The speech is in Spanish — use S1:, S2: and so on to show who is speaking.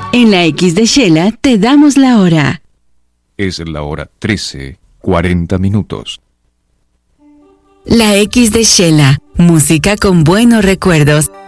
S1: En la X de Shela te damos la hora.
S2: Es la hora 13:40.
S1: La X de Shela, música con buenos recuerdos